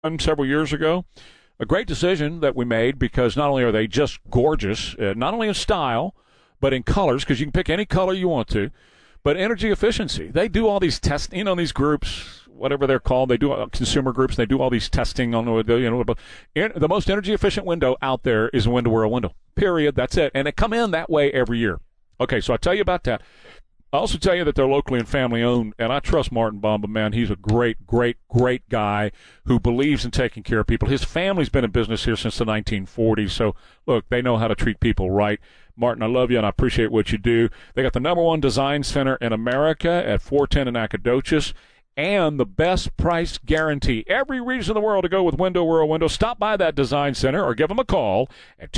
several years ago. A great decision that we made because not only are they just gorgeous, not only in style, but in colors, because you can pick any color you want to, but energy efficiency. They do all these tests, these groups, whatever they're called. They do consumer groups. They do all these testing on the most energy efficient window out there is a window world window. Period. That's it. And they come in that way every year. Okay, so I tell you about that. I also tell you that they're locally and family owned, and I trust Martin Bomba, man. He's a great, great, great guy who believes in taking care of people. His family's been in business here since the 1940s, so, look, they know how to treat people right. Martin, I love you, and I appreciate what you do. They got the #1 design center in America at 410 in Nacogdoches, and the best price guarantee. Every reason in the world to go with Window World Windows. Stop by that design center or give them a call at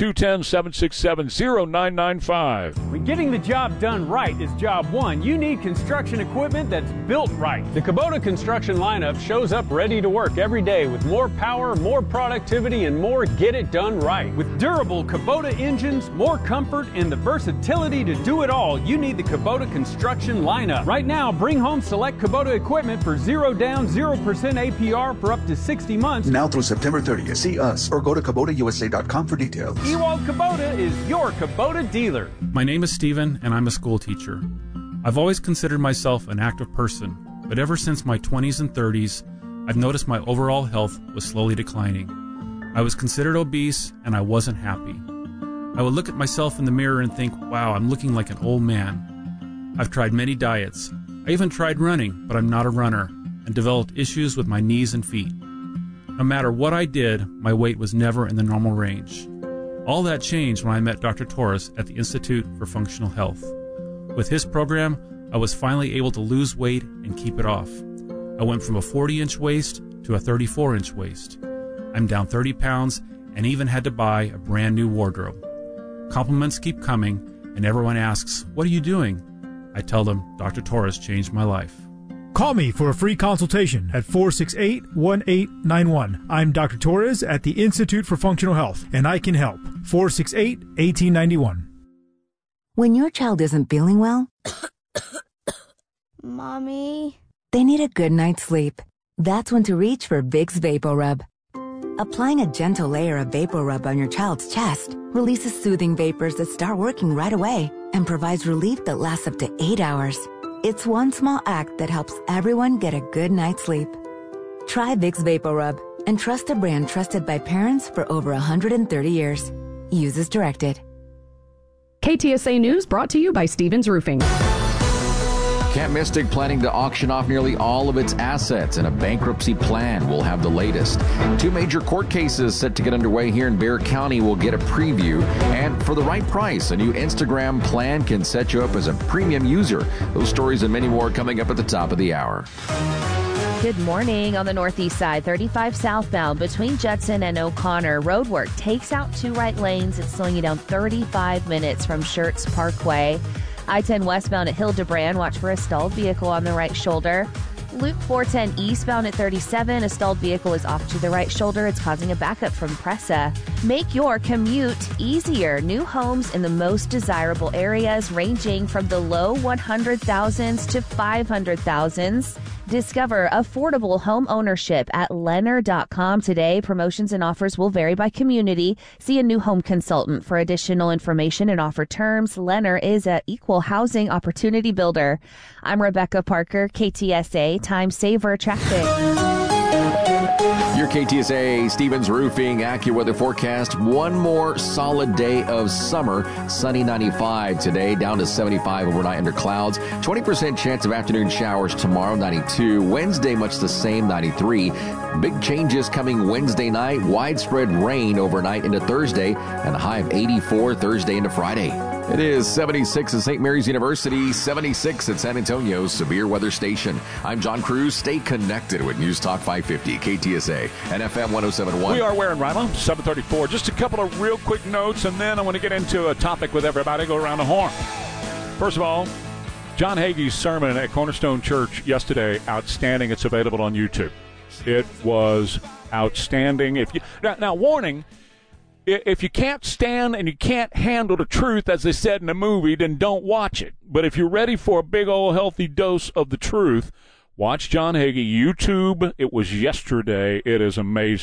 210-767-0995. When getting the job done right is job one, you need construction equipment that's built right. The Kubota construction lineup shows up ready to work every day with more power, more productivity, and more get it done right. With durable Kubota engines, more comfort, and the versatility to do it all, you need the Kubota construction lineup. Right now, bring home select Kubota equipment for 0 down, 0% APR for up to 60 months. Now through September 30th. See us or go to KubotaUSA.com for details. Ewald Kubota is your Kubota dealer. My name is Steven, and I'm a school teacher. I've always considered myself an active person, but ever since my 20s and 30s, I've noticed my overall health was slowly declining. I was considered obese, and I wasn't happy. I would look at myself in the mirror and think, wow, I'm looking like an old man. I've tried many diets. I even tried running, but I'm not a runner, and developed issues with my knees and feet. No matter what I did, my weight was never in the normal range. All that changed when I met Dr. Torres at the Institute for Functional Health. With his program, I was finally able to lose weight and keep it off. I went from a 40-inch waist to a 34-inch waist. I'm down 30 pounds and even had to buy a brand new wardrobe. Compliments keep coming, and everyone asks, "What are you doing?" I tell them Dr. Torres changed my life. Call me for a free consultation at 468-1891. I'm Dr. Torres at the Institute for Functional Health, and I can help. 468-1891. When your child isn't feeling well, Mommy, they need a good night's sleep. That's when to reach for Vicks VapoRub. Applying a gentle layer of VapoRub on your child's chest releases soothing vapors that start working right away and provides relief that lasts up to 8 hours. It's one small act that helps everyone get a good night's sleep. Try Vicks VapoRub and trust a brand trusted by parents for over 130 years. Use as directed. KTSA News brought to you by Stevens Roofing. Camp Mystic planning to auction off nearly all of its assets in a bankruptcy plan. We'll have the latest. 2 major court cases set to get underway here in Bexar County. We'll get a preview. And for the right price, a new Instagram plan can set you up as a premium user. Those stories and many more coming up at the top of the hour. Good morning. On the northeast side, 35 southbound between Judson and O'Connor. Roadwork takes out 2 right lanes. It's slowing you down 35 minutes from Schertz Parkway. I-10 westbound at Hildebrand, watch for a stalled vehicle on the right shoulder. Loop 410 eastbound at 37, a stalled vehicle is off to the right shoulder. It's causing a backup from Pressa. Make your commute easier. New homes in the most desirable areas ranging from the low 100,000s to 500,000s. Discover affordable home ownership at Lennar.com today. Promotions and offers will vary by community. See a new home consultant for additional information and offer terms. Lennar is an equal housing opportunity builder. I'm Rebecca Parker, KTSA Time Saver Traffic. Your KTSA Stevens Roofing AccuWeather forecast. One more solid day of summer. Sunny 95 today, down to 75 overnight under clouds. 20% chance of afternoon showers tomorrow, 92. Wednesday, much the same, 93. Big changes coming Wednesday night. Widespread rain overnight into Thursday, and a high of 84 Thursday into Friday. It is 76 at St. Mary's University, 76 at San Antonio's Severe Weather Station. I'm John Cruz. Stay connected with News Talk 550, KTSA, and FM 107.1. We are wearing Rima, 734. Just a couple of real quick notes, and then I want to get into a topic with everybody. Go around the horn. First of all, John Hagee's sermon at Cornerstone Church yesterday, outstanding. It's available on YouTube. It was outstanding. Now, warning. If you can't stand and you can't handle the truth, as they said in the movie, then don't watch it. But if you're ready for a big old healthy dose of the truth, Watch John Hagee. YouTube. It was yesterday. It is amazing.